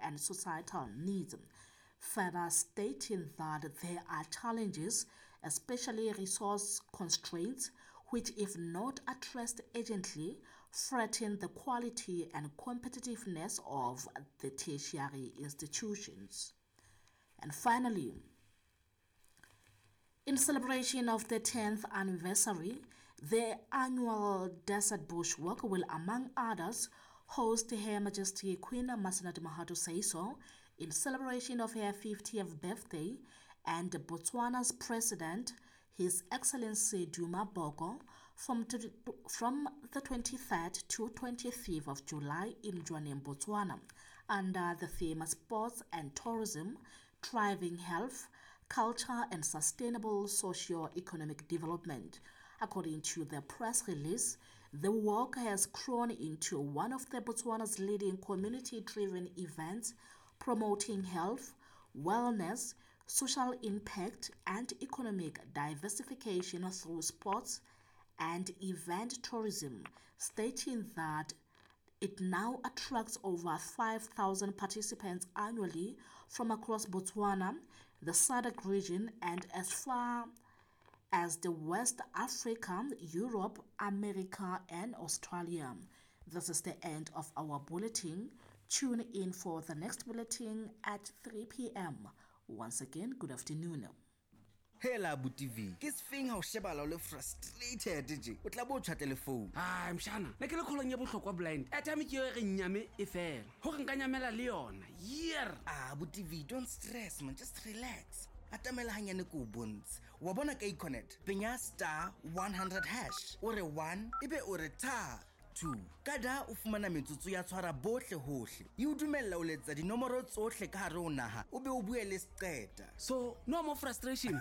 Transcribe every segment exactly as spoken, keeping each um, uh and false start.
and societal needs, further stating that there are challenges, especially resource constraints, which, if not addressed urgently, threaten the quality and competitiveness of the tertiary institutions. And finally, in celebration of the tenth anniversary, the annual Desert Bush Walk will, among others, host Her Majesty Queen Masenate Mahato Seiso in celebration of her fiftieth birthday, and Botswana's President, His Excellency Duma Boko, from, to, from the twenty-third to twenty-fifth of July in Jwaneng, Botswana, under the theme Sports and Tourism, Driving Health, Culture and Sustainable Socio-Economic Development. According to the press release, the walk has grown into one of the Botswana's leading community-driven events promoting health, wellness, social impact, and economic diversification through sports and event tourism, stating that it now attracts over five thousand participants annually from across Botswana, the S A D C region, and as far as the West Africa, Europe, America, and Australia. This is the end of our bulletin. Tune in for the next bulletin at three p.m. Once again, good afternoon. Hela Abu T V. Ke sefeng ha o shebala le frustrated je. O tla bo tshwa telephone. Ah, mshana. Ne ke le kholong ya bohlokwa blind. Airtime ke yo re nyame e fela. Ho re nka nyamela le yona. Year. Ah, Abu T V, don't stress man, just relax. Atamela hanyane ko bonts. Wa bona ka iconnect. Penya star one hundred hash. O re one, ebe o re ta. two. Kada o fumana metsotso ya tshwara bohle hohle. E o dumella o letsa dinomoro tsohle ka hare ho naha. O be o bue le seqeta. So, no more frustration.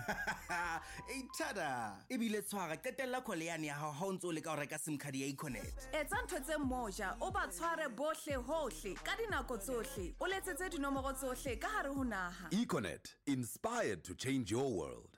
Ei tada. E bile tshwara qetella khole yane ya hao ha o ntse o le ka o reka sim card ya iConnect. Etsa ntho tse moja o ba tshware bohle hohle ka dinako tsohle. O letsetse dinomoro tsohle ka hare ho naha. iConnect, inspired to change your world.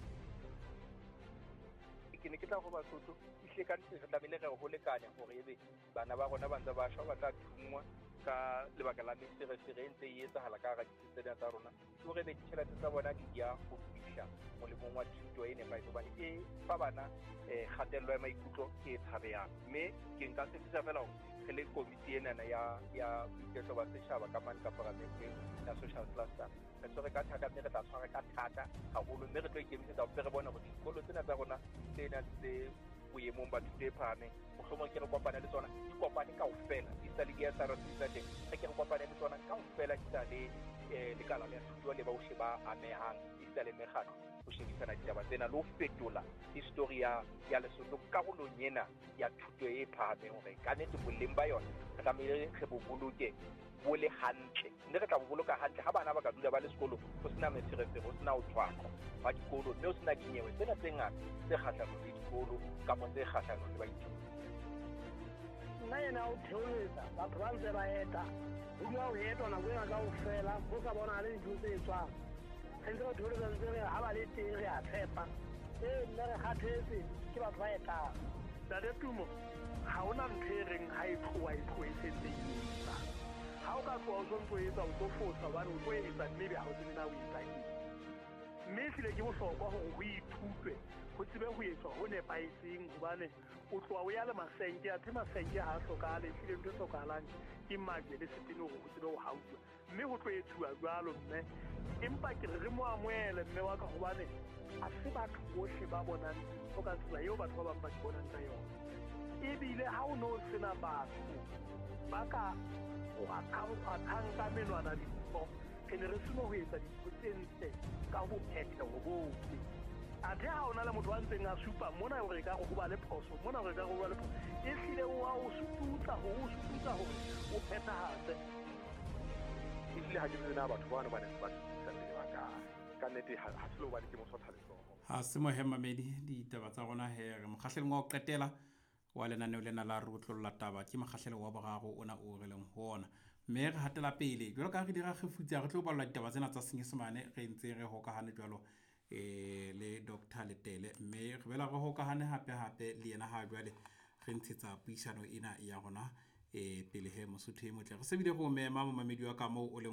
Ke ne ke tla go ba sotho ihle ka ntse re tlamile re go lekanya gore ebe bana ba rona ba ntse ba shwa ba tla thungwa ka lebaka la mesere-sere ntse e etsahala ka ga ditsena tsa rona ke gore be ditšhelete tsa bona di ya go fitlha molemong wa thuto e nepagetse hobane e fa bana kgatelelo ya maikutlo ke e tshabeyang mme ke nka se fisa fela gore le komiti enana ya ya boiketlo ba setšhaba ka mane ka paramenteng ya social cluster re tsore ka thata mme re tla tshwara ka thata gagolo mme re tlo ikemisetsa go re bona gore dikolo tsena tsa rona tsena tse boemong ba thuto e phahame mohlomong ke re kopana le tsona di kopane kaofela di sa le ke ya S A R C tsa teng ge ke re kopane le tsona kaofela di sa le lekala la thuto le baohle ba amehang di sa le mekgatlo go shebisana ditaba tsena le ho fetola history ya ya Lesotho karolong ena ya thuto e phahameng gore ka nnete boleng ba yona re tlamehile re bo boloke bo le hantle mme re tla bo boloka hantle ha bana ba ka dula ba le sekolo go sena mesere-sere go sena ho tshwakwa ba dikolo mme ho sena dinyewe tsena tse ngata tse kgahlanong le dikolo kapa tse kgahlanong le baithuti. Nna yena o theoletsa batho ba ntse ba eta o dula o etwa nako ena kaofela go sa bona le dintho tse etswang sentse ba theoletsa ntse re ha ba le teng re a tshepa ee nne re kgathetse ke batho ba etang tate Tumo ga ona ntho e reng ga e tloa e tloa e setse etsa ga o ka tloa o sontse o etsa o tlo fosa obane o tlo etsa mme be ga o tsebe na o etsa eng mme ehlile ke bohlokwa gore go ithutwe go tsebe go etswa go nepaetseng gobane o tloa o ya le masenke a the masenke ga a tlhokagale ehlile ntho e tlhokaгаlang ke mmake le setene gore go tsebe go gautswa mme go tlo etsiwa jalo mme empa ke re re mo amoele mme wa ka gobane a se batho botlhe ba bonang o ka tsela eo batho ba bangwe ba di bonang ka yona ebile ga o ne o sena batho ba ka go akhanka menwana dintho ke ne re seno go etsa dintho tse ntle ka go phethela go botlhe a the ga o na le motho wa ntseng a supa mona gore ka go ba le phoso mona gore ka go ba le phoso e hlile wa o suputsa go o suputsa gore o phethagatse e hlile ga ke tsena batho ba bana ba ne ba tsa pele ba ka ka nnete ha se lo ba ke mo sotha letsogo ha se mo hemamedi ditaba tsa rona he re mokgahleleng wa o qetela wa lenaneo lena la re utlolla taba ke mokgahlelo wa bogago ona o re leng hona mme re hatela pele jwalo ka re dira khefutsa re tlo balla ditaba tsena tsa senyesemane re ntse re hokahane jwalo eh le Doctor Letele mme re bela re hokahane hape hape le yena ha jwale re ntshetsa puisano ena ya rona eh pele he Mosotho e motle re se bile go mema mo mamedi wa ka mo o le